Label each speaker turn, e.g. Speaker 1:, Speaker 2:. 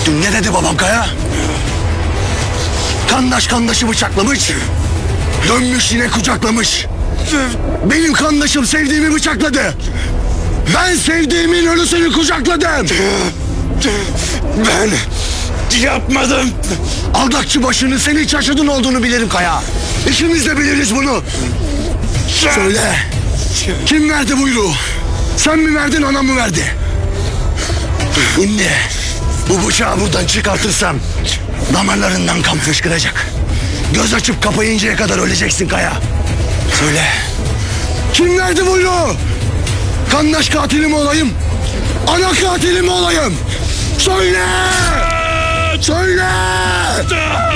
Speaker 1: Dün ne dedi babam Kaya? Kandaş kandaşı bıçaklamış. Dönmüş yine kucaklamış. Benim kandaşım sevdiğimi bıçakladı. Ben sevdiğimin ölüsünü kucakladım.
Speaker 2: Ben yapmadım.
Speaker 1: Aldatçı başının senin çarşıdın olduğunu bilirim Kaya. İkimiz de biliriz bunu. Söyle. Kim verdi buyruğu? Sen mi verdin, anam mı verdi? Şimdi bu bıçağı buradan çıkartırsam damarlarından kan fışkıracak. Göz açıp kapayıncaya kadar öleceksin Kaya. Söyle. Kim verdi buyruğu? Kandaş katili mi olayım? Ana katili mi olayım? Söyle! Söyle!